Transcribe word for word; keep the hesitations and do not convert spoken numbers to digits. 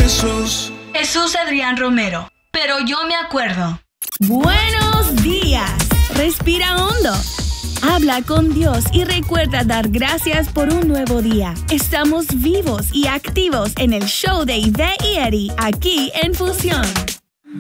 Jesús. Jesús Adrián Romero. Pero yo me acuerdo. Buenos días. Respira hondo. Habla con Dios y recuerda dar gracias por un nuevo día. Estamos vivos y activos en el show de Ivette y Eddie, aquí en Fusión.